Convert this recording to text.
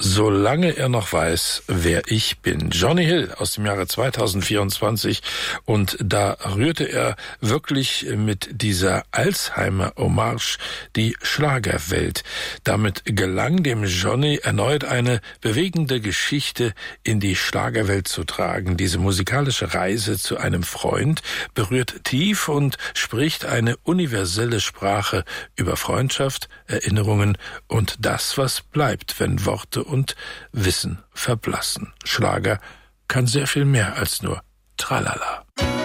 Solange er noch weiß, wer ich bin. Johnny Hill aus dem Jahre 2024. Und da rührte er wirklich mit dieser Alzheimer-Hommage die Schlagerwelt. Damit gelang dem Johnny erneut eine bewegende Geschichte in die Schlagerwelt zu tragen. Diese musikalische Reise zu einem Freund berührt tief und spricht eine universelle Sprache über Freundschaft, Erinnerungen und das, was bleibt, wenn Worte und Wissen verblassen. Schlager kann sehr viel mehr als nur Tralala.